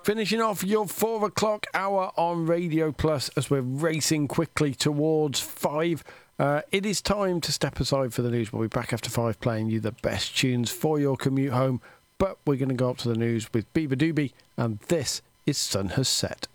Finishing off your 4 o'clock hour on Radio Plus as we're racing quickly towards 5. It is time to step aside for the news. We'll be back after 5 playing you the best tunes for your commute home. But we're going to go up to the news with Bieber Doobie, and this is Sun Has Set.